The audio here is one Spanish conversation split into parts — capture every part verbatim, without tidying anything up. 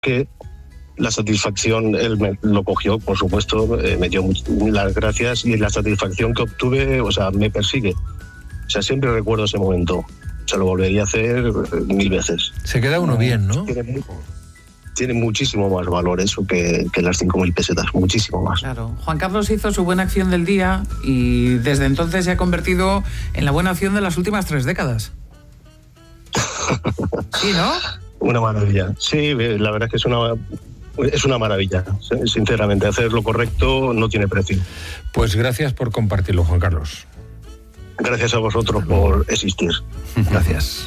que la satisfacción, él me lo cogió, por supuesto, eh, me dio much- las gracias, y la satisfacción que obtuve, o sea, me persigue. O sea, siempre recuerdo ese momento. Se lo volvería a hacer eh, mil veces. Se queda uno bien, ¿no? Tiene, mu- tiene muchísimo más valor eso que, que las cinco mil pesetas, muchísimo más. Claro. Juan Carlos hizo su buena acción del día y desde entonces se ha convertido en la buena acción de las últimas tres décadas. ¿Sí, no? Una maravilla. Sí, la verdad es que es una, es una maravilla. Sinceramente, hacer lo correcto no tiene precio. Pues gracias por compartirlo, Juan Carlos. Gracias a vosotros por existir. Gracias.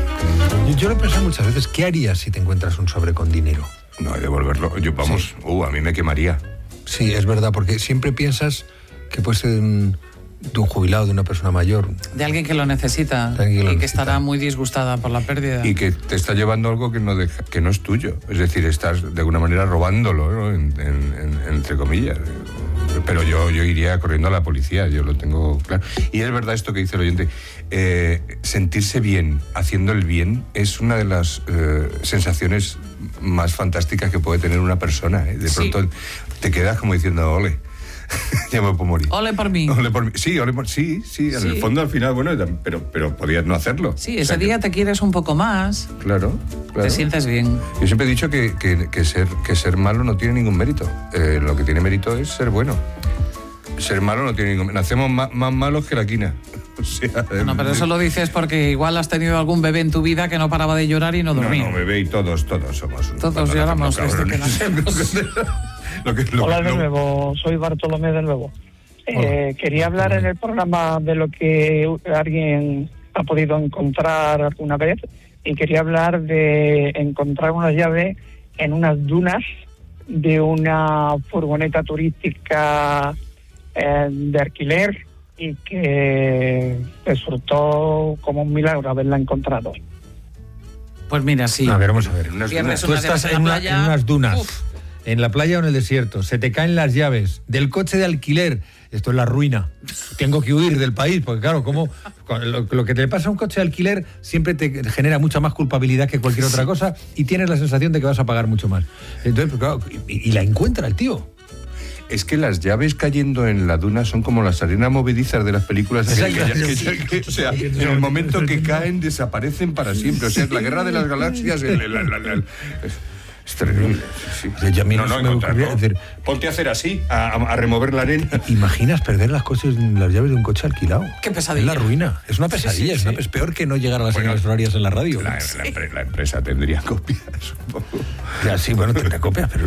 Yo lo he pensado muchas veces, ¿qué harías si te encuentras un sobre con dinero? No, hay devolverlo. Yo, vamos, Sí. uh, a mí me quemaría. Sí, es verdad, porque siempre piensas que puede ser de un, de un jubilado, de una persona mayor. De alguien que lo necesita De alguien que lo y que necesita. estará muy disgustada por la pérdida. Y que te está llevando algo que no, deja, que no es tuyo. Es decir, estás de alguna manera robándolo, ¿no? en, en, en, entre comillas. Pero yo, yo iría corriendo a la policía, yo lo tengo claro. Y es verdad esto que dice el oyente, eh, sentirse bien haciendo el bien es una de las eh, sensaciones más fantásticas que puede tener una persona. ¿eh? De Sí. pronto te quedas como diciendo, ole, ya me puedo morir. Ole por mí. Ole por mí. Sí, ole por... sí, sí, en Sí. el fondo al final, bueno, pero, pero podías no hacerlo. Sí, O ese sea que- día te quieres un poco más, Claro, claro. te sientes bien. Yo siempre he dicho que, que, que, ser, que ser malo no tiene ningún mérito. Eh, lo que tiene mérito es ser bueno. Ser malo no tiene ningún mérito. Nacemos más, más malos que la quina. O sea, No, pero eso lo dices porque igual has tenido algún bebé en tu vida que no paraba de llorar y no No, dormía. no, bebé, y todos, todos somos. unos Todos cabrones, lloramos unos desde que cabrones. nacemos. Lo que- lo- Hola lo- de nuevo, soy Bartolomé de nuevo. Eh, quería hablar en el programa de lo que alguien ha podido encontrar alguna vez, y quería hablar de encontrar una llave en unas dunas de una furgoneta turística eh, de alquiler, y que resultó como un milagro haberla encontrado. Pues mira, sí. A ver, vamos a ver. En unas Pierdes dunas. Tú unas estás llaves en, la una- playa. en unas dunas, Uf. en la playa o en el desierto, se te caen las llaves del coche de alquiler. Esto es la ruina. Tengo que huir del país, porque claro, como lo, lo que te pasa a un coche de alquiler siempre te genera mucha más culpabilidad que cualquier otra cosa, y tienes la sensación de que vas a pagar mucho más. Entonces, pues, claro, y, y la encuentra el tío. Es que las llaves cayendo en la duna son como las arenas movedizas de las películas. Que, Exacto. que- que- que- o sea, en el momento que caen desaparecen para siempre. O sea, es la guerra de las galaxias. el- el- el- el- el- es, es terrible. Sí, sí. Yo a mí no no, se no, me encontrar, ocurría ¿no? decir- Ponte a hacer así, a, a remover la arena. ¿Imaginas perder las cosas, las llaves de un coche alquilado? Qué pesadilla. Es la ruina. Es una pesadilla. Sí, sí, es, una, sí. es peor que no llegar a las Bueno, señales horarias en la radio. La, la empre- la empresa tendría copias, supongo. Ya, sí, bueno, tendrá copias, pero...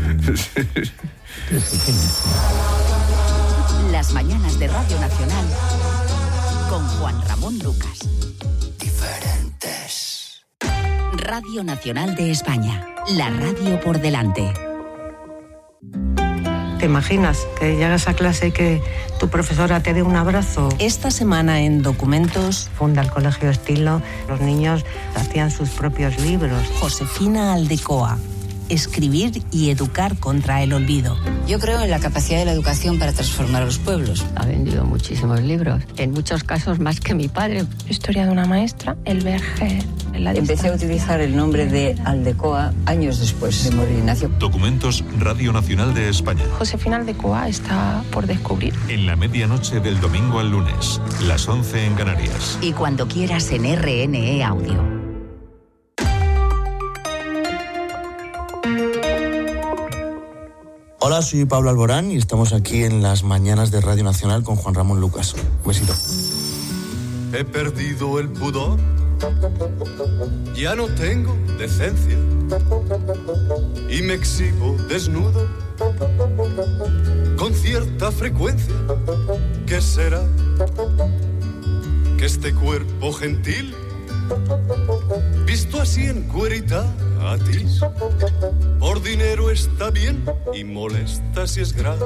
Las mañanas de Radio Nacional con Juan Ramón Lucas. Diferentes. Radio Nacional de España. La radio por delante. ¿Te imaginas que llegas a clase y que tu profesora te dé un abrazo? Esta semana en Documentos, Funda el Colegio Estilo. Los niños hacían sus propios libros. Josefina Aldecoa. Escribir y educar contra el olvido. Yo creo en la capacidad de la educación para transformar a los pueblos. Ha vendido muchísimos libros, en muchos casos más que mi padre. Historia de una maestra, el Verger, en la Empecé a distancia. utilizar el nombre de Aldecoa años después de morir Ignacio. Documentos Radio Nacional de España. Josefina Aldecoa está por descubrir. En la medianoche del domingo al lunes, las once en Canarias. Y cuando quieras en R N E Audio. Hola, soy Pablo Alborán y estamos aquí en las mañanas de Radio Nacional con Juan Ramón Lucas. Un besito. He perdido el pudor, ya no tengo decencia y me exhibo desnudo con cierta frecuencia. ¿Qué será? Que este cuerpo gentil, visto así en cuerita a ti, por dinero está bien y molesta si es gratis.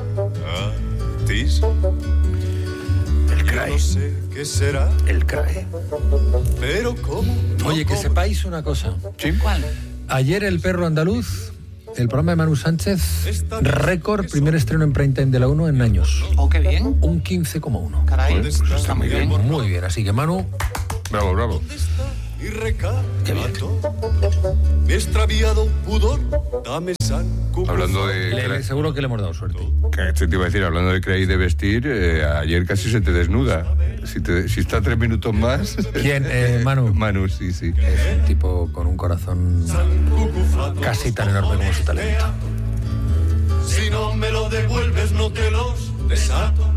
El Yo CRAE. no sé qué será, El CRAE. pero cómo. no Oye, que cómo. sepáis una cosa. ¿Cuál? Ayer El Perro Andaluz, el programa de Manu Sánchez, récord, primer estreno en prime time de la uno en años. Oh, qué bien. Un quince coma uno. Caray, ¿Dónde está? está muy bien. Muy bien, así que Manu, Bravo, bravo. y recato. Mi extraviado pudor, dame San Cucufa. Hablando de... Le- le- seguro que le hemos dado suerte. Que te iba a decir, hablando de creer y de vestir, eh, ayer casi se te desnuda. Si, te, si está tres minutos más... ¿Quién? Eh, Manu. Manu, sí, sí. Es un tipo con un corazón casi tan enorme como su talento. Si no me lo devuelves, no te los desato.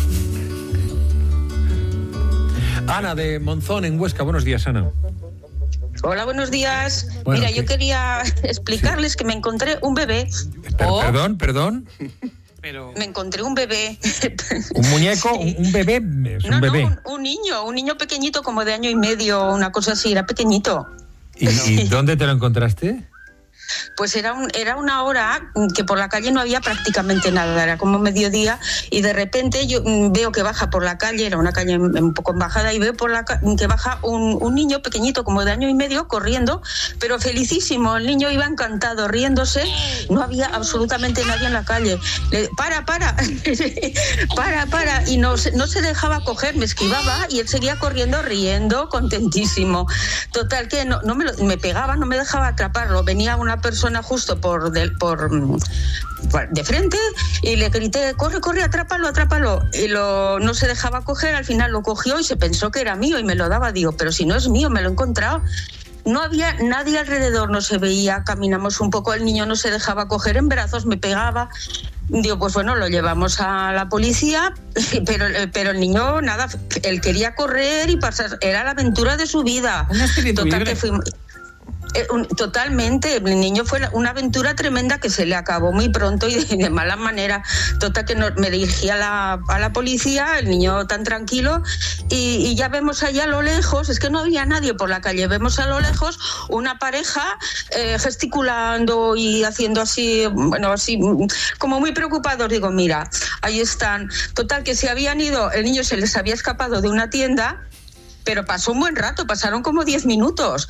Ana de Monzón, en Huesca. Buenos días, Ana. Hola, buenos días. Bueno, Mira, ¿qué? yo quería explicarles que me encontré un bebé. Per- Oh, Perdón, perdón. me encontré un bebé. Un muñeco, un, un bebé, es un No, bebé. no, un, un niño, un niño pequeñito como de año y medio, una cosa así, era pequeñito. ¿Y, y dónde te lo encontraste? Pues era, un, era una hora que por la calle no había prácticamente nada, era como mediodía y de repente yo mm, veo que baja por la calle, era una calle un poco en bajada y veo por la ca- que baja un, un niño pequeñito como de año y medio corriendo, pero felicísimo, el niño iba encantado, riéndose, no había absolutamente nadie en la calle. Le, para, para, para, para, y no, se- no se dejaba coger, me esquivaba y él seguía corriendo, riendo, contentísimo. Total que no, no me, lo, me pegaba, no me dejaba atraparlo, venía una persona justo por, del, por, mm, por de frente y le grité, corre, corre, atrápalo, atrápalo. Y lo, no se dejaba coger, al final lo cogió y se pensó que era mío y me lo daba. Digo, pero si no es mío, me lo he encontrado. No había nadie alrededor, no se veía, caminamos un poco, el niño no se dejaba coger en brazos, me pegaba. Digo, pues bueno, lo llevamos a la policía, pero, pero el niño, nada, él quería correr y pasar, era la aventura de su vida. Un espíritu Total, libre. que fuimos... Eh, un- Totalmente, el niño fue la- una aventura tremenda que se le acabó muy pronto y de, de mala manera. Total que no, me dirigí a la, a la policía, el niño tan tranquilo y, y ya vemos allá a lo lejos, es que no había nadie por la calle, vemos a lo lejos una pareja eh, gesticulando y haciendo así, bueno, así mm, como muy preocupados. Digo, mira, ahí están. Total que se habían ido, el niño se les había escapado de una tienda, pero pasó un buen rato, pasaron como diez minutos.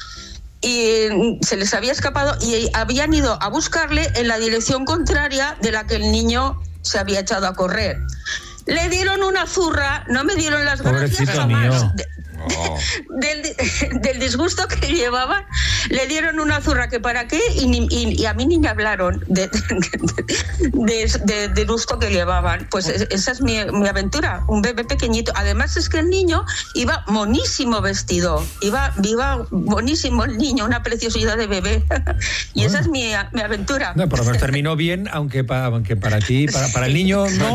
Y se les había escapado y habían ido a buscarle en la dirección contraria de la que el niño se había echado a correr. Le dieron una zurra, no me dieron las gracias Pobrecito jamás. mío. De- Del, del disgusto que llevaban, le dieron una zurra que para qué y, ni- y- y a mí ni me hablaron de, de, de- del gusto que llevaban. Pues es- esa es mi, mi aventura, un bebé pequeñito. Además es que el niño iba monísimo vestido, iba, iba monísimo el niño, una preciosidad de bebé. Y esa es mi, mi aventura. No, por lo menos terminó bien, aunque, pa- aunque para ti, para, para el niño no.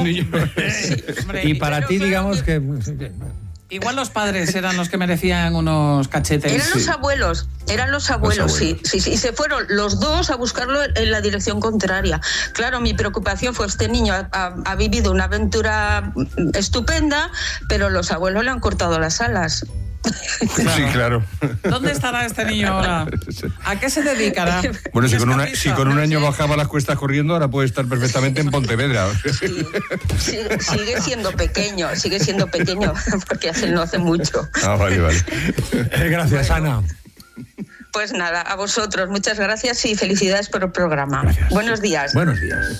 Y para ti, digamos que... Igual los padres eran los que merecían unos cachetes. Eran los abuelos, eran los abuelos, Los abuelos. sí, sí, sí. Y se fueron los dos a buscarlo en la dirección contraria. Claro, mi preocupación fue, este niño ha, ha- ha vivido una aventura estupenda, pero los abuelos le han cortado las alas. Sí, claro. ¿Dónde estará este niño ahora? ¿A qué se dedicará? Bueno, si ¿Es con, una, capricho? si con un año bajaba las cuestas corriendo, ahora puede estar perfectamente en Pontevedra. Sigue, sigue siendo pequeño, sigue siendo pequeño, porque hace, no hace mucho. Ah, vale, vale. Gracias, Ana. Pues nada, a vosotros, muchas gracias y felicidades por el programa. Buenos días. Buenos días.